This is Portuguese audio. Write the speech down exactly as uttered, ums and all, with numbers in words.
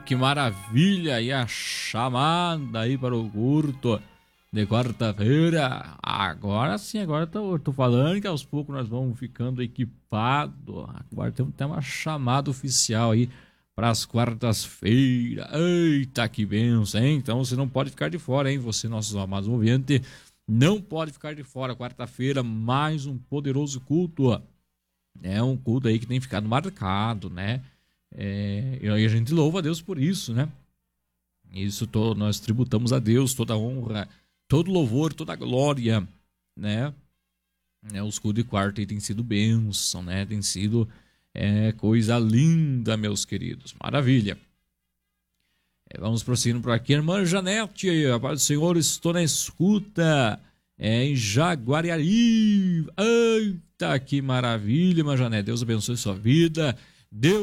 que maravilha! E a chamada aí para o curto de quarta-feira. Agora sim, agora tô, tô falando que aos poucos nós vamos ficando equipados. Agora temos até uma chamada oficial aí para as quartas-feiras. Eita, que benção, hein? Então você não pode ficar de fora, hein? Você, nossos amados ouvintes, não pode ficar de fora. Quarta-feira, mais um poderoso culto. É um culto aí que tem ficado marcado, né? É, e a gente louva a Deus por isso, né? Isso todo, nós tributamos a Deus toda a honra, todo louvor, toda a glória, né? É, os cultos de quarta aí tem sido bênção, né? Tem sido é, coisa linda, meus queridos. Maravilha. É, vamos prosseguindo por aqui. Irmã Janete, a paz do Senhor, estou na escuta. É em Jaguariari. Eita, que maravilha, irmã Janete. Deus abençoe sua vida. Deus